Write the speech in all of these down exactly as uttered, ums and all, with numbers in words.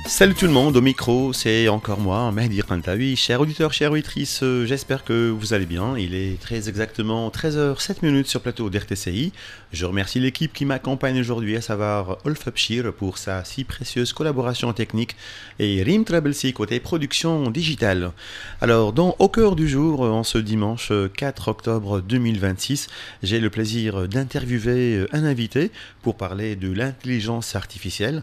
Salut tout le monde, au micro, c'est encore moi, Mehdi Kantaoui. Chers auditeurs, chères auditrices, euh, j'espère que vous allez bien. Il est très exactement treize heures sept sur le plateau d'R T C I. Je remercie l'équipe qui m'accompagne aujourd'hui, à savoir Olf Abshir pour sa si précieuse collaboration technique et Rim Trabelsi côté production digitale. Alors, dans Au cœur du jour, en ce dimanche quatre octobre deux mille vingt-six, j'ai le plaisir d'interviewer un invité pour parler de l'intelligence artificielle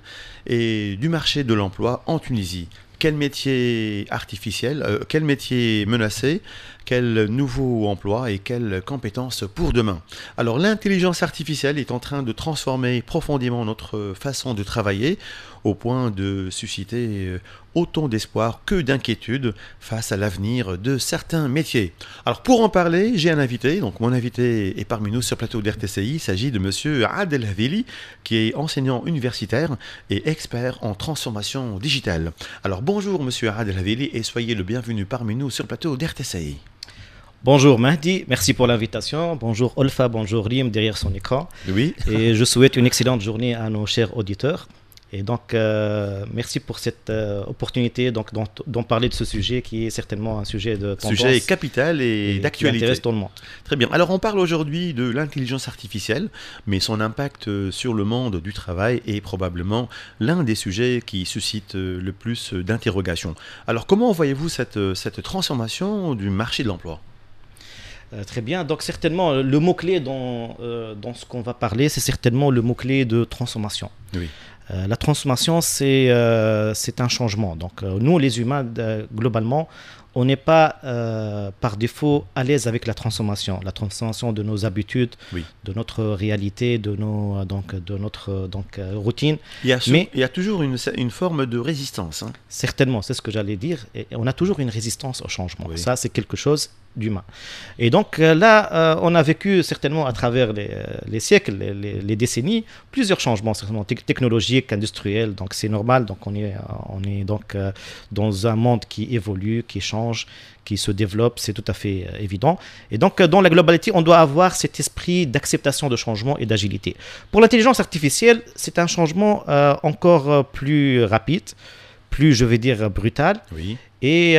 et du marché de l'emploi en Tunisie. Quel métier artificiel, euh, quel métier menacé, quel nouveau emploi et quelles compétences pour demain. Alors l'intelligence artificielle est en train de transformer profondément notre façon de travailler au point de susciter autant d'espoir que d'inquiétude face à l'avenir de certains métiers. Alors pour en parler, j'ai un invité, donc mon invité est parmi nous sur le plateau d'R T C I, il s'agit de monsieur Adel Havili, qui est enseignant universitaire et expert en transformation digitale. Alors bonjour monsieur Adel Havili et soyez le bienvenu parmi nous sur le plateau d'R T C I. Bonjour Mehdi, merci pour l'invitation. Bonjour Olfa, bonjour Rim derrière son écran. Oui. Et je souhaite une excellente journée à nos chers auditeurs. Et donc, euh, merci pour cette euh, opportunité donc, d'en, d'en parler de ce sujet qui est certainement un sujet de tendance. Sujet capital et, et d'actualité. Qui intéresse tout le monde. Très bien. Alors, on parle aujourd'hui de l'intelligence artificielle, mais son impact sur le monde du travail est probablement l'un des sujets qui suscite le plus d'interrogations. Alors, comment voyez-vous cette, cette transformation du marché de l'emploi ? Euh, très bien. Donc, certainement, le mot-clé dans, euh, dans ce qu'on va parler, c'est certainement le mot-clé de transformation. Oui. Euh, la transformation, c'est, euh, c'est un changement. Donc, euh, nous, les humains, euh, globalement, on n'est pas euh, par défaut à l'aise avec la transformation. La transformation de nos habitudes, oui. de notre réalité, de, nos, donc, de notre donc, euh, routine. Il y a, Mais, il y a toujours une, une forme de résistance. Hein. Certainement, c'est ce que j'allais dire. Et on a toujours une résistance au changement. Oui. Ça, c'est quelque chose d'humain. Et donc euh, là, euh, on a vécu certainement à travers les, les siècles, les, les, les décennies, plusieurs changements, certainement technologiques, industriels. Donc c'est normal. Donc on est, on est donc euh, dans un monde qui évolue, qui change, qui se développe. C'est tout à fait euh, évident. Et donc euh, dans la globalité, on doit avoir cet esprit d'acceptation de changement et d'agilité. Pour l'intelligence artificielle, c'est un changement euh, encore plus rapide, plus, je vais dire, brutal. Oui. Et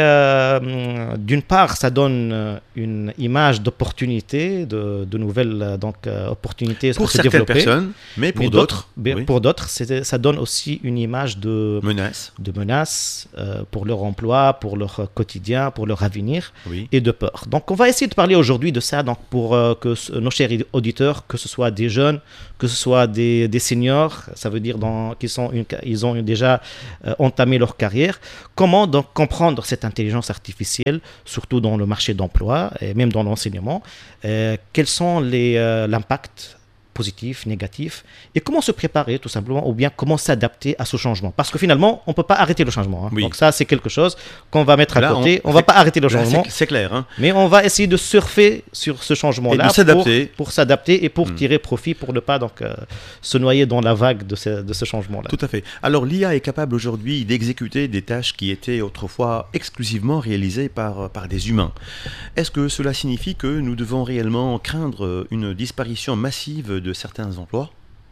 euh, d'une part, ça donne une image d'opportunité, de, de nouvelles donc, euh, opportunités pour à se certaines développer. personnes, mais pour mais d'autres, d'autres, oui. pour d'autres, c'est, ça donne aussi une image de menace, de menace euh, pour leur emploi, pour leur quotidien, pour leur avenir oui. et de peur. Donc, on va essayer de parler aujourd'hui de ça, donc pour euh, que ce, nos chers auditeurs, que ce soit des jeunes, que ce soit des, des seniors, ça veut dire dans, qu'ils sont une, ils ont déjà euh, entamé leur carrière, comment donc comprendre cette intelligence artificielle, surtout dans le marché d'emploi et même dans l'enseignement, euh, quels sont les, euh, l'impact positif, négatif, et comment se préparer tout simplement, ou bien comment s'adapter à ce changement. Parce que finalement, on ne peut pas arrêter le changement. Hein. Oui. Donc ça, c'est quelque chose qu'on va mettre là, à côté. On ne va pas arrêter le changement. C'est, c'est clair. Hein. Mais on va essayer de surfer sur ce changement-là et de s'adapter. Pour, pour s'adapter et pour hmm. tirer profit, pour ne pas donc, euh, se noyer dans la vague de ce, de ce changement-là. Tout à fait. Alors l'I A est capable aujourd'hui d'exécuter des tâches qui étaient autrefois exclusivement réalisées par, par des humains. Est-ce que cela signifie que nous devons réellement craindre une disparition massive de certains emplois ?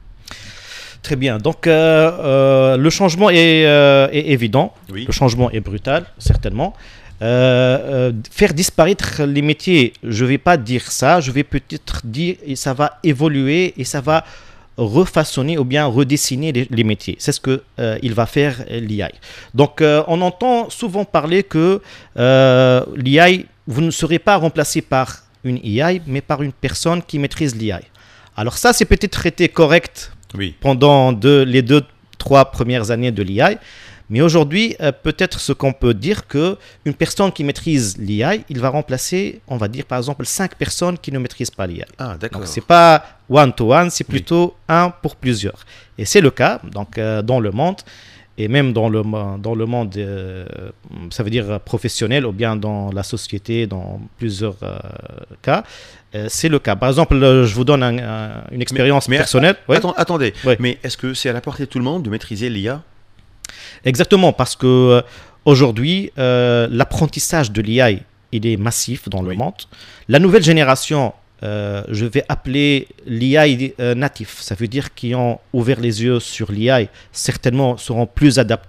Très bien. Donc, euh, euh, le changement est, euh, est évident. Oui. Le changement est brutal, certainement. Euh, euh, faire disparaître les métiers, je ne vais pas dire ça. Je vais peut-être dire que ça va évoluer et ça va refaçonner ou bien redessiner les, les métiers. C'est ce qu'il euh, va faire l'I A. Donc, euh, on entend souvent parler que euh, l'I A, vous ne serez pas remplacé par une I A, mais par une personne qui maîtrise l'I A. Alors ça, c'est peut-être été correct oui. pendant deux, les deux, trois premières années de l'I A. Mais aujourd'hui, euh, peut-être ce qu'on peut dire qu'une personne qui maîtrise l'I A, il va remplacer, on va dire par exemple, cinq personnes qui ne maîtrisent pas l'I A. Ah, d'accord. Donc, ce n'est pas one-to-one, c'est plutôt oui. un pour plusieurs. Et c'est le cas donc, euh, dans le monde. Et même dans le, dans le monde, euh, ça veut dire professionnel, ou bien dans la société, dans plusieurs euh, cas, euh, c'est le cas. Par exemple, je vous donne un, un, une expérience mais, mais personnelle. A- oui. Attends, attendez, oui. mais est-ce que c'est à la portée de tout le monde de maîtriser l'I A ? Exactement, parce que aujourd'hui, euh, l'apprentissage de l'I A, il est massif dans oui. le monde. La nouvelle génération, euh, je vais appeler l'I A natif. Ça veut dire qu'ils ont ouvert les yeux sur l'I A, certainement seront plus adaptés,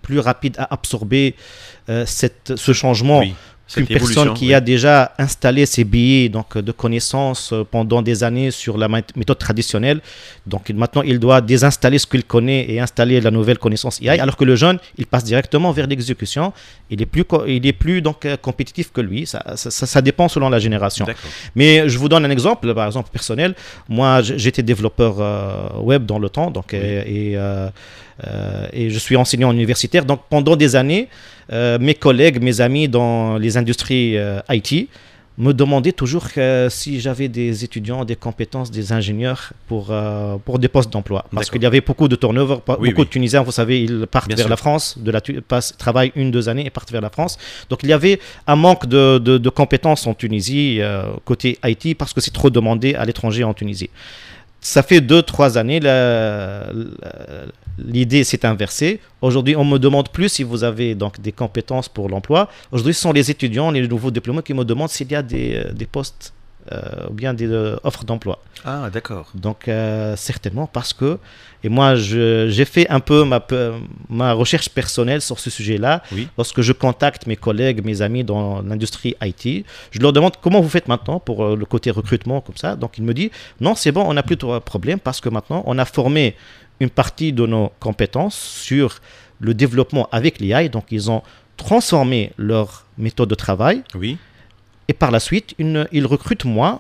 plus rapide à absorber euh, cette, ce changement. Oui. Une personne qui oui. a déjà installé ses billets donc, de connaissances pendant des années sur la méthode traditionnelle. Donc maintenant, il doit désinstaller ce qu'il connaît et installer la nouvelle connaissance I A. Alors que le jeune, il passe directement vers l'exécution. Il est plus, il est plus donc, compétitif que lui. Ça, ça, ça dépend selon la génération. D'accord. Mais je vous donne un exemple, par exemple personnel. Moi, j'étais développeur euh, web dans le temps. Donc, oui. et, et, euh, euh, et je suis enseignant universitaire. Donc pendant des années, Euh, mes collègues, mes amis dans les industries euh, I T me demandaient toujours euh, si j'avais des étudiants, des compétences, des ingénieurs pour, euh, pour des postes d'emploi. Parce D'accord. qu'il y avait beaucoup de turnover, oui, beaucoup oui. de Tunisiens, vous savez, ils partent Bien vers sûr. la France, de la, passent, travaillent une, deux années et partent vers la France. Donc il y avait un manque de, de, de compétences en Tunisie, euh, côté I T, parce que c'est trop demandé à l'étranger en Tunisie. Ça fait deux, trois années, la, la, l'idée s'est inversée. Aujourd'hui, on ne me demande plus si vous avez donc, des compétences pour l'emploi. Aujourd'hui, ce sont les étudiants, les nouveaux diplômés qui me demandent s'il y a des, des postes euh, ou bien des euh, offres d'emploi. Ah, d'accord. Donc, euh, certainement parce que... Et moi, je, j'ai fait un peu ma, ma recherche personnelle sur ce sujet-là. Oui. Lorsque je contacte mes collègues, mes amis dans l'industrie I T, je leur demande comment vous faites maintenant pour le côté recrutement, comme ça. Donc, ils me disent, non, c'est bon, on n'a plus de problème parce que maintenant, on a formé une partie de nos compétences sur le développement avec l'I A. Donc, ils ont transformé leur méthode de travail. Oui. Et par la suite, une, ils recrutent moins.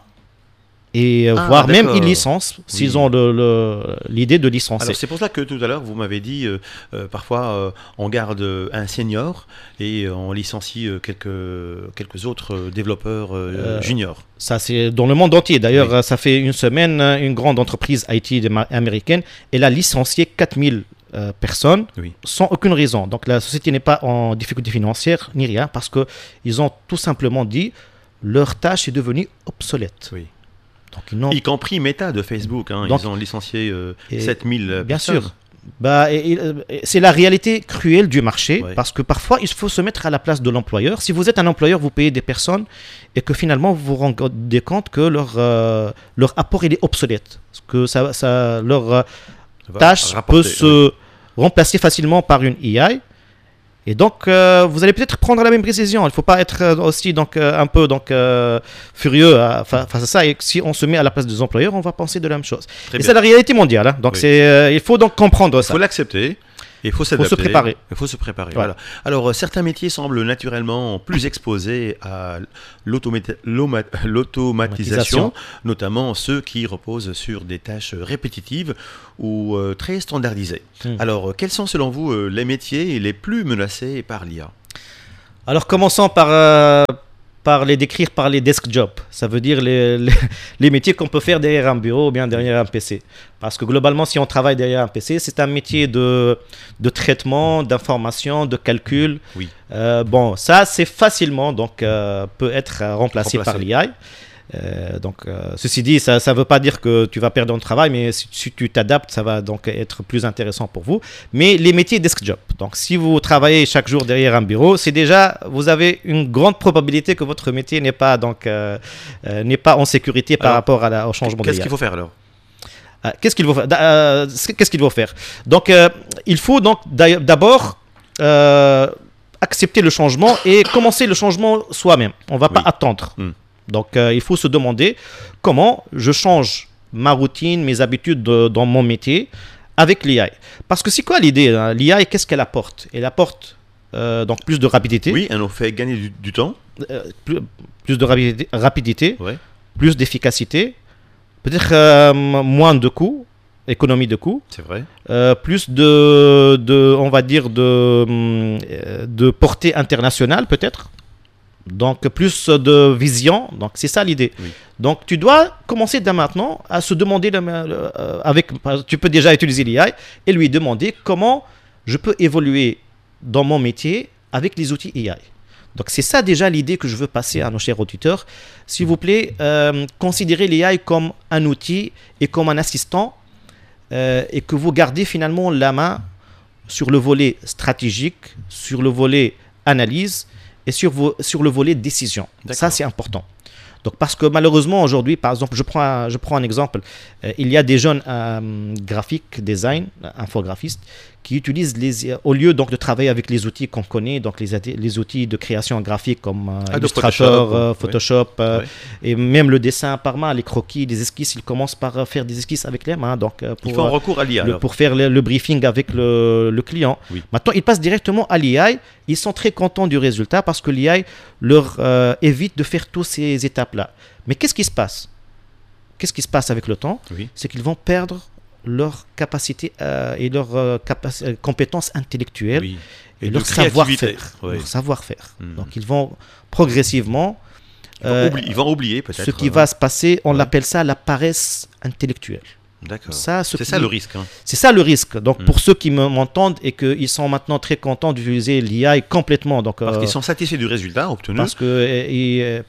Et ah, voire d'accord. même ils licencent s'ils oui. ont le, le, l'idée de licencier. Alors c'est pour ça que tout à l'heure vous m'avez dit euh, euh, parfois euh, on garde un senior et euh, on licencie euh, quelques, quelques autres développeurs euh, euh, juniors. Ça c'est dans le monde entier. D'ailleurs oui. ça fait une semaine, une grande entreprise I T américaine, elle a licencié quatre mille euh, personnes oui. sans aucune raison. Donc la société n'est pas en difficulté financière ni rien parce qu'ils ont tout simplement dit leur tâche est devenue obsolète. Oui. Donc, y compris Meta de Facebook, hein, Donc, ils ont licencié euh, sept mille bien personnes. sûr. Bah, et, et, c'est la réalité cruelle du marché, ouais. parce que parfois il faut se mettre à la place de l'employeur. Si vous êtes un employeur, vous payez des personnes et que finalement vous vous rendez compte que leur, euh, leur apport il est obsolète, que ça, ça, leur euh, tâche peut se ouais. remplacer facilement par une I A. Et donc, euh, vous allez peut-être prendre la même décision. Il ne faut pas être aussi donc, euh, un peu donc, euh, furieux à, face à ça. Et si on se met à la place des employeurs, on va penser de la même chose. Très et bien. C'est la réalité mondiale. Hein. Donc, oui. c'est, euh, il faut donc comprendre ça. Il faut l'accepter. Il faut s'adapter. Il faut se préparer. Il faut se préparer. Voilà. Voilà. Alors, euh, certains métiers semblent naturellement plus exposés à l'automa- l'automatisation, notamment ceux qui reposent sur des tâches répétitives ou euh, très standardisées. Mmh. Alors, euh, quels sont selon vous euh, les métiers les plus menacés par l'I A ? Alors, commençons par... Euh... par les décrire par les desk jobs. Ça veut dire les, les, les métiers qu'on peut faire derrière un bureau ou bien derrière un P C. Parce que globalement, si on travaille derrière un P C, c'est un métier de, de traitement, d'information, de calcul. Oui. Euh, bon, ça, c'est facilement, donc, euh, peut être remplacé, remplacé. par l'I A. Euh, donc, euh, ceci dit, ça ne veut pas dire que tu vas perdre ton travail, mais si, si tu t'adaptes, ça va donc être plus intéressant pour vous. Mais les métiers desk job, donc si vous travaillez chaque jour derrière un bureau, c'est déjà, vous avez une grande probabilité que votre métier n'est pas, donc, euh, euh, n'est pas en sécurité par alors, rapport à la, au changement de l'I A. Qu'est-ce qu'il faut faire alors ? euh, Qu'est-ce qu'il faut faire euh, Qu'est-ce qu'il faut faire Donc, euh, il faut donc d'abord euh, accepter le changement et commencer le changement soi-même. On ne va oui. pas attendre. Hmm. Donc, euh, il faut se demander comment je change ma routine, mes habitudes de, dans mon métier avec l'I A. Parce que c'est quoi l'idée hein? L'I A, qu'est-ce qu'elle apporte ? Elle apporte euh, donc plus de rapidité. Oui, elle nous fait gagner du, du temps. Euh, plus, plus de rapidité, rapidité ouais. plus d'efficacité, peut-être euh, moins de coûts, économie de coûts. C'est vrai. Euh, plus de, de, on va dire, de, de portée internationale peut-être. Donc, plus de vision. Donc, c'est ça l'idée. Oui. Donc, tu dois commencer dès maintenant à se demander, euh, avec, tu peux déjà utiliser l'I A et lui demander comment je peux évoluer dans mon métier avec les outils I A. Donc, c'est ça déjà l'idée que je veux passer à nos chers auditeurs. S'il vous plaît, euh, considérez l'I A comme un outil et comme un assistant euh, et que vous gardez finalement la main sur le volet stratégique, sur le volet analyse et sur, vos, sur le volet décision. D'accord. Ça, c'est important. Donc, parce que malheureusement, aujourd'hui, par exemple, je prends un, je prends un exemple, euh, il y a des jeunes euh, graphiques, design, infographistes, qui utilisent les, au lieu donc de travailler avec les outils qu'on connaît, donc les, les outils de création graphique comme euh, Illustrator, Photoshop, euh, Photoshop ouais. euh, ouais. et même le dessin par main, les croquis, les esquisses, ils commencent par euh, faire des esquisses avec les mains. Donc, euh, pour, ils font recours à l'I A. Le, pour faire le, le briefing avec le, le client. Oui. Maintenant, ils passent directement à l'I A. Ils sont très contents du résultat parce que l'I A leur euh, évite de faire toutes ces étapes-là. Mais qu'est-ce qui se passe? Qu'est-ce qui se passe avec le temps? Oui. C'est qu'ils vont perdre leur capacité euh, et leurs euh, euh, compétences intellectuelles oui. et, et leur savoir-faire. Oui. Leur savoir-faire. Mmh. Donc ils vont progressivement... Ils vont, euh, oublier, ils vont oublier peut-être. Ce qui euh... va se passer, on ouais. l'appelle ça la paresse intellectuelle. D'accord. Ça, c'est qui... ça le risque. Hein. C'est ça le risque. Donc, mmh. pour ceux qui m'entendent et qu'ils sont maintenant très contents d'utiliser l'I A complètement. Donc, parce euh, qu'ils sont satisfaits du résultat obtenu. Parce qu'ils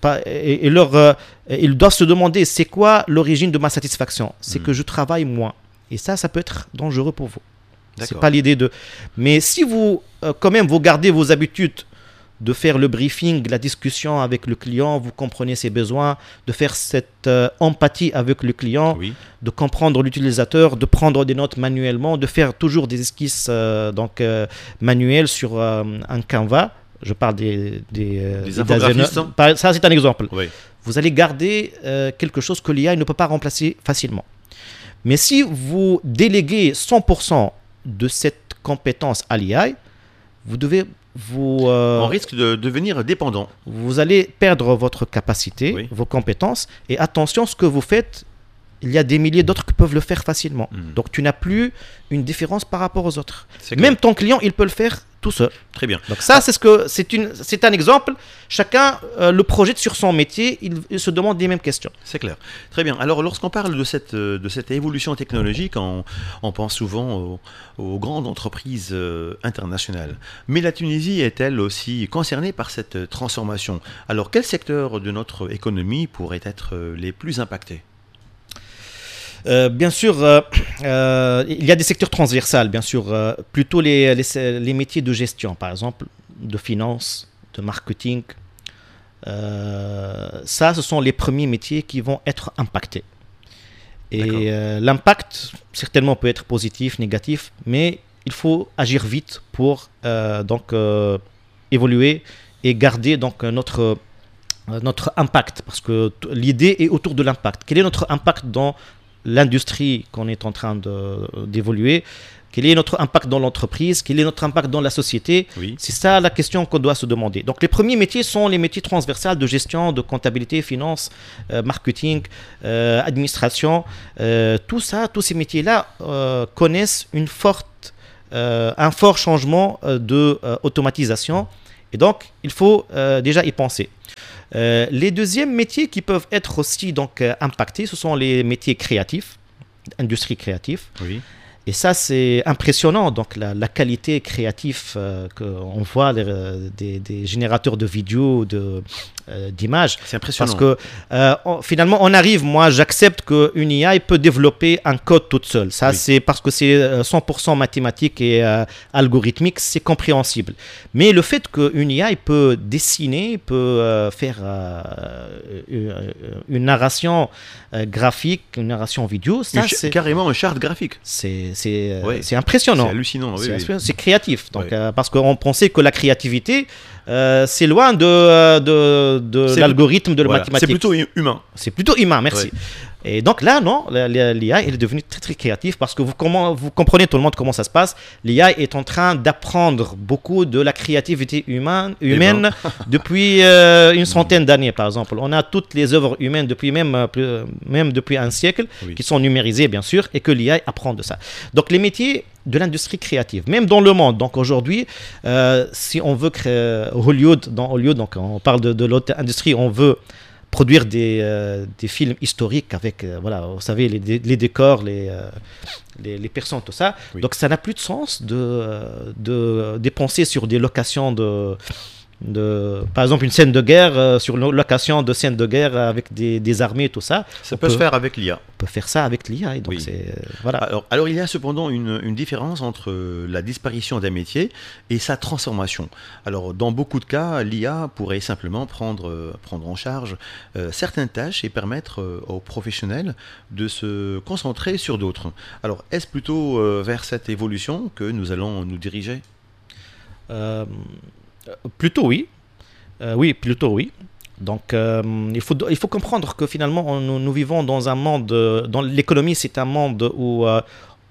euh, ils doivent se demander c'est quoi l'origine de ma satisfaction? C'est mmh. que je travaille moins. Et ça, ça peut être dangereux pour vous. D'accord. C'est pas l'idée de. Mais si vous, euh, quand même, vous gardez vos habitudes de faire le briefing, la discussion avec le client, vous comprenez ses besoins, de faire cette euh, empathie avec le client, oui. de comprendre l'utilisateur, de prendre des notes manuellement, de faire toujours des esquisses euh, donc, euh, manuelles sur euh, un Canva. Je parle des... des, euh, des infographistes. Ça, c'est un exemple. Oui. Vous allez garder euh, quelque chose que l'I A ne peut pas remplacer facilement. Mais si vous déléguez cent pour cent de cette compétence à l'I A, vous devez... Vous, euh, on risque de devenir dépendant. Vous allez perdre votre capacité, oui. vos compétences. Et attention, ce que vous faites, il y a des milliers d'autres qui peuvent le faire facilement. Mmh. Donc, tu n'as plus une différence par rapport aux autres. Même ton client, il peut le faire tout seul. Très bien. Donc ça, ah. c'est, ce que, c'est, une, c'est un exemple. Chacun euh, le projette sur son métier. Il, il se demande les mêmes questions. C'est clair. Très bien. Alors, lorsqu'on parle de cette, de cette évolution technologique, on, on pense souvent aux, aux grandes entreprises euh, internationales. Mais la Tunisie est-elle aussi concernée par cette transformation? Alors, quel secteur de notre économie pourrait être euh, les plus impactés? Euh, bien sûr, euh, euh, il y a des secteurs transversaux, bien sûr, euh, plutôt les, les, les métiers de gestion, par exemple, de finance, de marketing. Euh, ça, ce sont les premiers métiers qui vont être impactés. Et euh, l'impact, certainement, peut être positif, négatif, mais il faut agir vite pour euh, donc, euh, évoluer et garder donc, notre, notre impact, parce que t- l'idée est autour de l'impact. Quel est notre impact dans l'industrie qu'on est en train de, d'évoluer? Quel est notre impact dans l'entreprise? Quel est notre impact dans la société? Oui. C'est ça la question qu'on doit se demander. Donc les premiers métiers sont les métiers transversaux de gestion, de comptabilité, finance, euh, marketing, euh, administration. Euh, tout ça, tous ces métiers-là euh, connaissent une forte, euh, un fort changement euh, de euh, automatisation. Et donc, il faut euh, déjà y penser. Euh, les deuxièmes métiers qui peuvent être aussi donc, euh, impactés, ce sont les métiers créatifs, industrie créative. Oui. Et ça, c'est impressionnant. Donc, la, la qualité créative euh, qu'on voit les, des, des générateurs de vidéos, de, euh, d'images. C'est impressionnant. Parce que euh, on, finalement, on arrive, moi, j'accepte qu'une I A peut développer un code toute seule. Ça, oui. c'est parce que c'est cent pour cent mathématique et euh, algorithmique, c'est compréhensible. Mais le fait qu'une I A peut dessiner, peut euh, faire euh, une, une narration euh, graphique, une narration vidéo, ça, ch- c'est... Carrément un chart graphique. C'est... C'est, euh, ouais. c'est impressionnant. C'est hallucinant. Oui, c'est, oui. c'est créatif. Donc, ouais. euh, parce qu'on pensait que la créativité, euh, c'est loin de, de, de c'est l'algorithme, de la voilà. mathématique. C'est plutôt humain. C'est plutôt humain, merci. Ouais. Et donc là, non, l'I A elle est devenue très très créative parce que vous, comment, vous comprenez tout le monde comment ça se passe. L'I A est en train d'apprendre beaucoup de la créativité humaine, humaine depuis euh, une centaine d'années, par exemple. On a toutes les œuvres humaines depuis même, plus, même depuis un siècle oui. qui sont numérisées, bien sûr, et que l'I A apprend de ça. Donc les métiers de l'industrie créative, même dans le monde. Donc aujourd'hui, euh, si on veut créer Hollywood, dans Hollywood, donc on parle de, de l'autre industrie, on veut produire des, euh, des films historiques avec, euh, voilà, vous savez, les, les décors, les, euh, les, les personnes, tout ça. Oui. Donc ça n'a plus de sens de, de dépenser sur des locations de, De, par exemple, une scène de guerre, euh, sur une location de scène de guerre avec des, des armées et tout ça. Ça peut, peut se faire avec l'I A. On peut faire ça avec l'I A. Et donc oui. c'est, euh, voilà. alors, alors, il y a cependant une, une différence entre la disparition d'un métier et sa transformation. Alors, dans beaucoup de cas, l'I A pourrait simplement prendre, euh, prendre en charge euh, certaines tâches et permettre euh, aux professionnels de se concentrer sur d'autres. Alors, est-ce plutôt euh, vers cette évolution que nous allons nous diriger ? euh, Plutôt oui. Euh, oui, plutôt oui. Donc, euh, il, faut, il faut comprendre que finalement, on, nous, nous vivons dans un monde, euh, dans l'économie, c'est un monde où euh,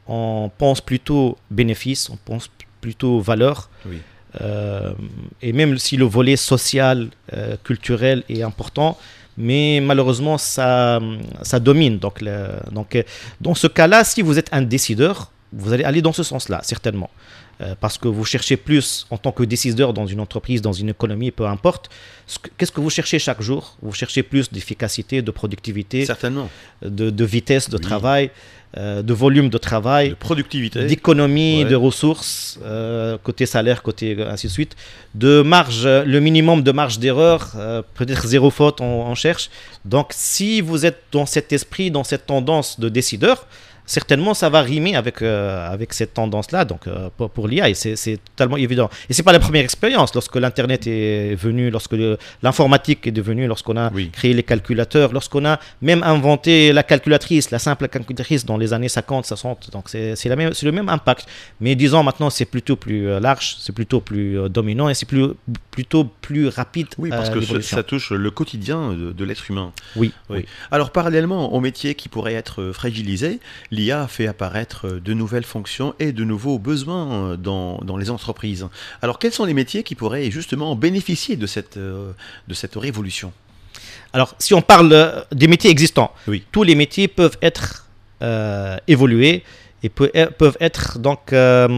on pense plutôt bénéfice, on pense plutôt valeur. Oui. Euh, et même si le volet social, euh, culturel est important, mais malheureusement, ça, ça domine. Donc, le, donc, dans ce cas-là, si vous êtes un décideur, vous allez aller dans ce sens-là, certainement. Euh, parce que vous cherchez plus, en tant que décideur dans une entreprise, dans une économie, peu importe, ce que, qu'est-ce que vous cherchez chaque jour ? Vous cherchez plus d'efficacité, de productivité, certainement, de, de vitesse de oui. travail, euh, de volume de travail, de productivité, d'économie, ouais. de ressources, euh, côté salaire, côté ainsi de suite, de marge, le minimum de marge d'erreur, euh, peut-être zéro faute, on, on cherche. Donc, si vous êtes dans cet esprit, dans cette tendance de décideur, certainement, ça va rimer avec, euh, avec cette tendance-là, donc euh, pour, pour l'I A, et c'est, c'est totalement évident. Et ce n'est pas la première expérience. Lorsque l'Internet est venu, lorsque le, l'informatique est devenue, lorsqu'on a oui. créé les calculateurs, lorsqu'on a même inventé la calculatrice, la simple calculatrice dans les années cinquante, soixante, donc c'est, c'est, la même, c'est le même impact. Mais disons maintenant, c'est plutôt plus euh, large, c'est plutôt plus euh, dominant et c'est plus, plutôt plus rapide. Oui, parce euh, que l'évolution. ça touche le quotidien de, de l'être humain. Oui, oui. oui. Alors, parallèlement aux métiers qui pourraient être fragilisés, l'I A fait apparaître de nouvelles fonctions et de nouveaux besoins dans, dans les entreprises. Alors, quels sont les métiers qui pourraient justement bénéficier de cette, de cette révolution ? Alors, si on parle des métiers existants, oui. tous les métiers peuvent être euh, évolués et peut, peuvent être donc,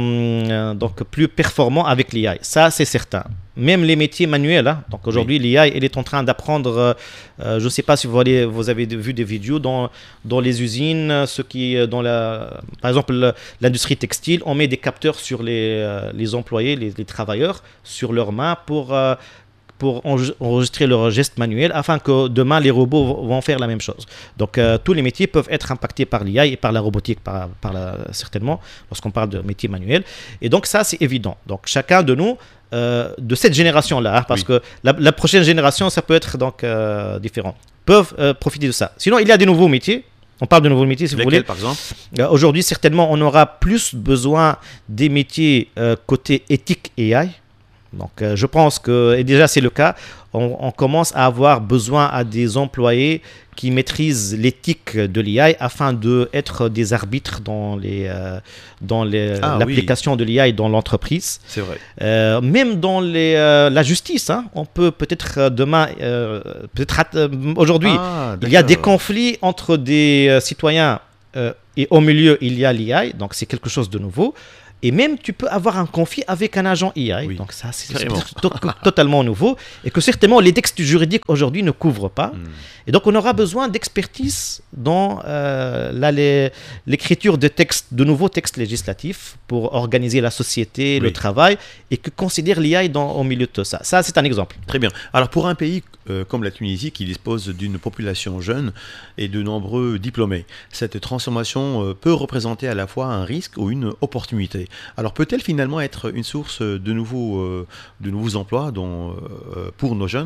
euh, donc plus performants avec l'I A. Ça, c'est certain. Même les métiers manuels, hein. Donc aujourd'hui, oui. l'I A, elle est en train d'apprendre, euh, je ne sais pas si vous, allez, vous avez vu des vidéos dans, dans les usines, ceux qui, dans la, par exemple l'industrie textile, on met des capteurs sur les, euh, les employés, les, les travailleurs, sur leurs mains pour... Euh, pour enregistrer leurs gestes manuels afin que demain les robots vont faire la même chose. Donc euh, tous les métiers peuvent être impactés par l'I A et par la robotique par, par la, certainement lorsqu'on parle de métiers manuels. Et donc ça c'est évident. Donc chacun de nous euh, de cette génération-là, hein, parce oui. que la, la prochaine génération ça peut être donc euh, différent, peuvent euh, profiter de ça. Sinon il y a des nouveaux métiers. On parle de nouveaux métiers si Lesquels, vous voulez. Par exemple euh, aujourd'hui certainement on aura plus besoin des métiers euh, côté éthique et A I. Donc, euh, je pense que, et déjà c'est le cas, on, on commence à avoir besoin à des employés qui maîtrisent l'éthique de l'I A afin d'être des arbitres dans, les, euh, dans les, ah, l'application oui. de l'I A dans l'entreprise. C'est vrai. Euh, même dans les, euh, la justice, hein, on peut peut-être demain, euh, peut-être euh, aujourd'hui, ah, il y a des conflits entre des euh, citoyens euh, et au milieu il y a l'I A, donc c'est quelque chose de nouveau. Et même, tu peux avoir un conflit avec un agent I A. Oui, donc ça, c'est, c'est to- totalement nouveau. Et que certainement, les textes juridiques aujourd'hui ne couvrent pas. Mm. Et donc, on aura besoin d'expertise dans euh, là, les, l'écriture de textes, de nouveaux textes législatifs pour organiser la société, oui. le travail, et que considère l'I A dans, au milieu de tout ça. Ça, c'est un exemple. Très bien. Alors, pour un pays euh, comme la Tunisie, qui dispose d'une population jeune et de nombreux diplômés, cette transformation euh, peut représenter à la fois un risque ou une opportunité. Alors peut-elle finalement être une source de nouveaux, euh, de nouveaux emplois dont, euh, pour nos jeunes ?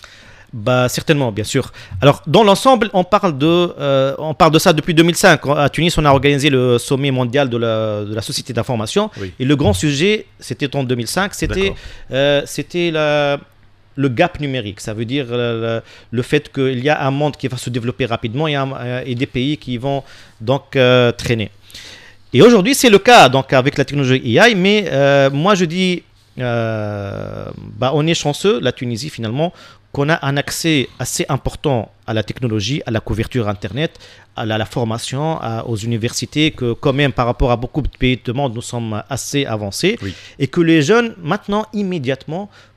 Bah, certainement, bien sûr. Alors, dans l'ensemble, on parle de, euh, on parle de ça depuis deux mille cinq. À Tunis, on a organisé le sommet mondial de la, de la société d'information. Oui. Et le grand sujet, c'était en deux mille cinq, c'était, euh, c'était la... le gap numérique, ça veut dire le, le fait qu'il y a un monde qui va se développer rapidement et, un, et des pays qui vont donc euh, traîner. Et aujourd'hui, c'est le cas donc, avec la technologie I A, mais euh, moi je dis, euh, bah, on est chanceux, la Tunisie finalement, qu'on a un accès assez important à la technologie, à la couverture Internet, à la, à la formation, à, aux universités, que quand même par rapport à beaucoup de pays du monde, nous sommes assez avancés, oui. Et que les jeunes, maintenant, immédiatement,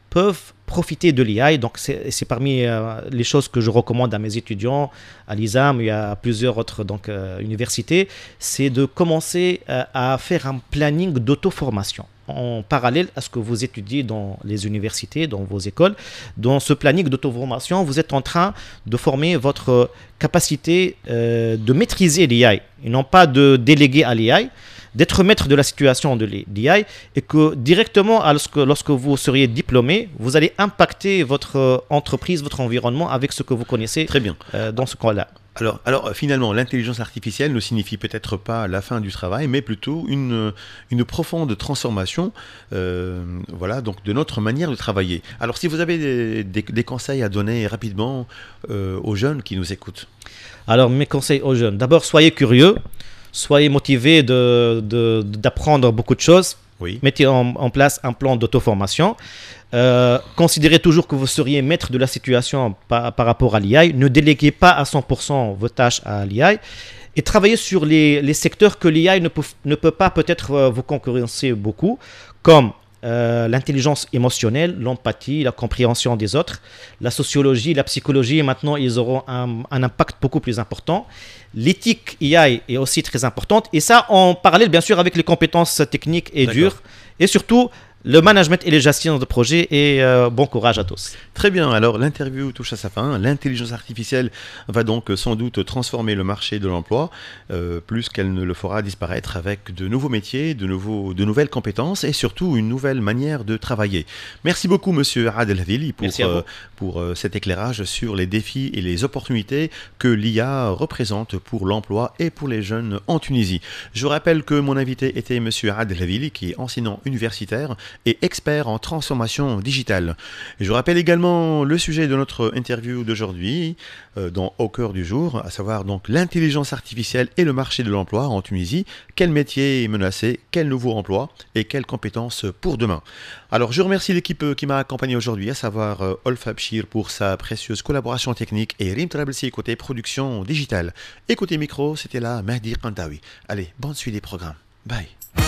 peuvent profiter de l'I A. Donc, c'est, c'est parmi euh, les choses que je recommande à mes étudiants, à l'I S A M et à plusieurs autres donc, euh, universités, c'est de commencer euh, à faire un planning d'auto-formation en parallèle à ce que vous étudiez dans les universités, dans vos écoles. Dans ce planning d'auto-formation, vous êtes en train de former votre capacité euh, de maîtriser l'I A et non pas de déléguer à l'I A, d'être maître de la situation de l'I A et que directement, lorsque, lorsque vous seriez diplômé, vous allez impacter votre entreprise, votre environnement avec ce que vous connaissez. Très bien. Euh, dans ce cas-là. Alors, alors finalement, l'intelligence artificielle ne signifie peut-être pas la fin du travail, mais plutôt une, une profonde transformation euh, voilà, donc de notre manière de travailler. Alors, si vous avez des, des, des conseils à donner rapidement euh, aux jeunes qui nous écoutent. Alors, mes conseils aux jeunes. D'abord, soyez curieux, soyez motivés de, de, d'apprendre beaucoup de choses. Oui. Mettez en, en place un plan d'auto-formation. Euh, considérez toujours que vous seriez maître de la situation par, par rapport à l'I A. Ne déléguez pas à cent pour cent vos tâches à l'I A. Et travaillez sur les, les secteurs que l'I A ne peut, ne peut pas peut-être euh, vous concurrencer beaucoup, comme euh, l'intelligence émotionnelle, l'empathie, la compréhension des autres, la sociologie, la psychologie. Et maintenant, ils auront un, un impact beaucoup plus important. L'éthique I A est aussi très importante. Et ça, en parallèle, bien sûr, avec les compétences techniques et D'accord. dures. Et surtout, le management et les gestions de projet. Et euh, bon courage à tous. Très bien, alors l'interview touche à sa fin. L'intelligence artificielle va donc sans doute transformer le marché de l'emploi, euh, plus qu'elle ne le fera disparaître avec de nouveaux métiers, de, nouveaux, de nouvelles compétences et surtout une nouvelle manière de travailler. Merci beaucoup monsieur Adel Havili pour, euh, pour euh, cet éclairage sur les défis et les opportunités que l'I A représente pour l'emploi et pour les jeunes en Tunisie. Je rappelle que mon invité était monsieur Adel Havili, qui est enseignant universitaire et expert en transformation digitale. Je rappelle également le sujet de notre interview d'aujourd'hui, euh, dans Au cœur du jour, à savoir donc l'intelligence artificielle et le marché de l'emploi en Tunisie. Quel métier est menacé, quel nouveau emploi et quelles compétences pour demain. Alors je remercie l'équipe qui m'a accompagné aujourd'hui, à savoir euh, Olf Abshir pour sa précieuse collaboration technique et Rim Trablsi côté production digitale. Et côté micro, c'était là Mehdi Kantawi. Allez, bonne suite des programmes. Bye.